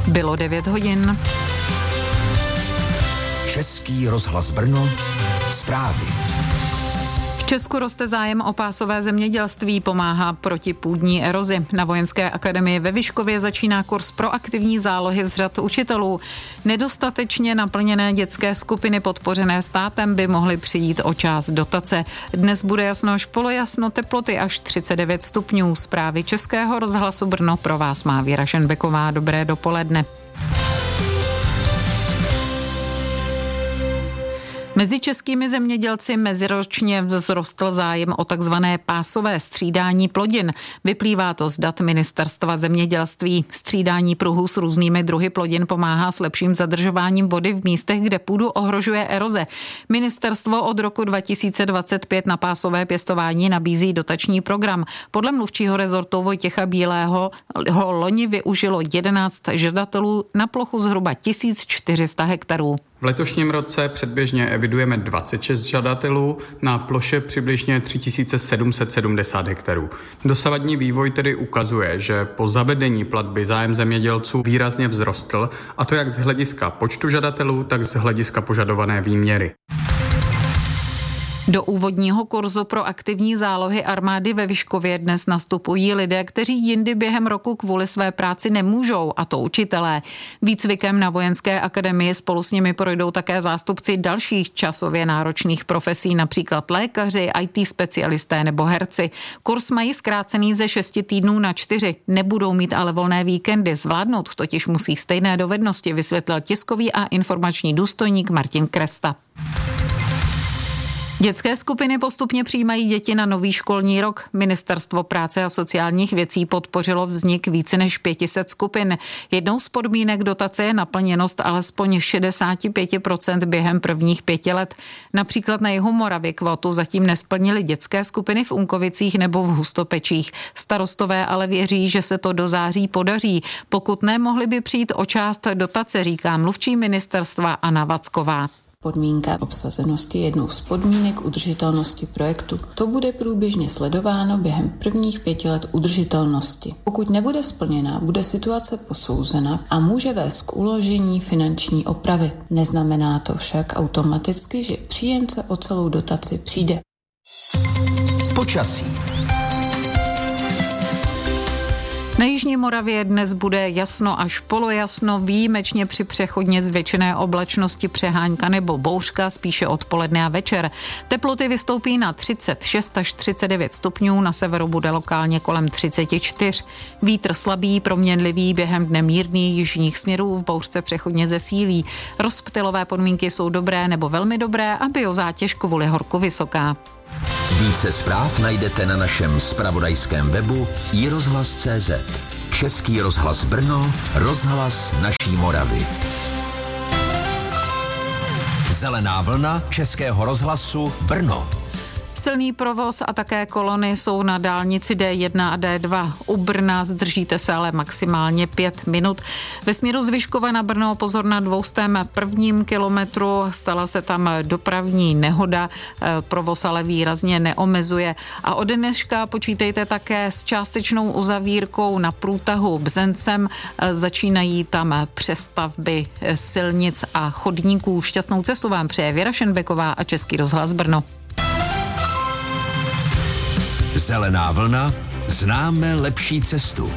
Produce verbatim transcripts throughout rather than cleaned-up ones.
Bylo devět hodin. Český rozhlas Brno, zprávy. V Česku roste zájem o pásové zemědělství, pomáhá proti půdní erozi. Na Vojenské akademii ve Vyškově začíná kurz pro aktivní zálohy z řad učitelů. Nedostatečně naplněné dětské skupiny podpořené státem by mohly přijít o část dotace. Dnes bude jasno až polojasno, teploty až třicet devět stupňů. Zprávy Českého rozhlasu Brno pro vás má Věra Šenbeková. Dobré dopoledne. Mezi českými zemědělci meziročně vzrostl zájem o takzvané pásové střídání plodin. Vyplývá to z dat Ministerstva zemědělství. Střídání pruhů s různými druhy plodin pomáhá s lepším zadržováním vody v místech, kde půdu ohrožuje eroze. Ministerstvo od roku dva tisíce dvacet pět na pásové pěstování nabízí dotační program. Podle mluvčího rezortu Vojtěcha Bílého ho loni využilo jedenáct žadatelů na plochu zhruba tisíc čtyři sta hektarů. V letošním roce předběžně evidujeme dvacet šest žadatelů na ploše přibližně tři tisíce sedm set sedmdesát hektarů. Dosavadní vývoj tedy ukazuje, že po zavedení platby zájem zemědělců výrazně vzrostl, a to jak z hlediska počtu žadatelů, tak z hlediska požadované výměry. Do úvodního kurzu pro aktivní zálohy armády ve Vyškově dnes nastupují lidé, kteří jindy během roku kvůli své práci nemůžou, a to učitelé. Výcvikem na Vojenské akademii spolu s nimi projdou také zástupci dalších časově náročných profesí, například lékaři, í té specialisté nebo herci. Kurs mají zkrácený ze šesti týdnů na čtyři, nebudou mít ale volné víkendy, zvládnout totiž musí stejné dovednosti, vysvětlil tiskový a informační důstojník Martin Kresta. Dětské skupiny postupně přijímají děti na nový školní rok. Ministerstvo práce a sociálních věcí podpořilo vznik více než pět set skupin. Jednou z podmínek dotace je naplněnost alespoň šedesát pět procent během prvních pěti let. Například na jihu Moravy kvotu zatím nesplnily dětské skupiny v Unkovicích nebo v Hustopečích. Starostové ale věří, že se to do září podaří. Pokud ne, mohli by přijít o část dotace, říká mluvčí ministerstva Anna Vacková. Podmínka obsazenosti je jednou z podmínek udržitelnosti projektu. To bude průběžně sledováno během prvních pěti let udržitelnosti. Pokud nebude splněna, bude situace posouzena a může vést k uložení finanční opravy. Neznamená to však automaticky, že příjemce o celou dotaci přijde. Počasí. Na jižní Moravě dnes bude jasno až polojasno, výjimečně při přechodně zvětšené oblačnosti přehánka nebo bouřka, spíše odpoledne a večer. Teploty vystoupí na třicet šest až třicet devět stupňů, na severu bude lokálně kolem třicet čtyři. Vítr slabý, proměnlivý, během dne mírný, jižních směrů, v bouřce přechodně zesílí. Rozptylové podmínky jsou dobré nebo velmi dobré a biozátěž kvůli horku vysoká. Více zpráv najdete na našem zpravodajském webu i rozhlas tečka cé zet. Český rozhlas Brno, rozhlas naší Moravy. Zelená vlna Českého rozhlasu Brno. Silný provoz a také kolony jsou na dálnici D jedna a D dva. U Brna zdržíte se ale maximálně pět minut. Ve směru z Vyškova na Brno pozor na dvoustém prvním kilometru. Stala se tam dopravní nehoda, provoz ale výrazně neomezuje. A od dneška počítejte také s částečnou uzavírkou na průtahu Bzencem. Začínají tam přestavby silnic a chodníků. Šťastnou cestu vám přeje Věra Šenbeková a Český rozhlas Brno. Zelená vlna, známe lepší cestu.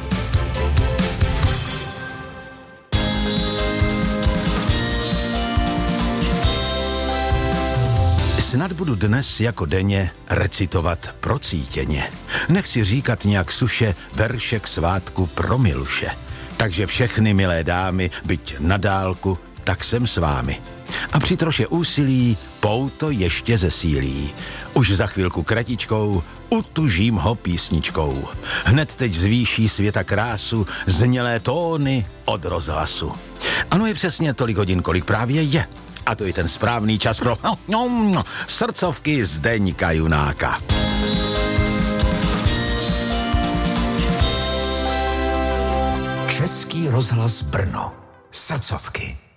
Snad budu dnes jako denně recitovat procítěně. Nechci říkat nějak suše verše k svátku pro Miluše. Takže všechny milé dámy, byť na dálku, tak jsem s vámi. A při troše úsilí pouto ještě zesílí. Už za chvilku kratičkou utužím ho písničkou. Hned teď zvýší světa krásu znělé tóny od rozhlasu. Ano, je přesně tolik hodin, kolik právě je. A to je ten správný čas pro no, no, no, srdcovky Zdeňka Junáka. Český rozhlas Brno. Srdcovky.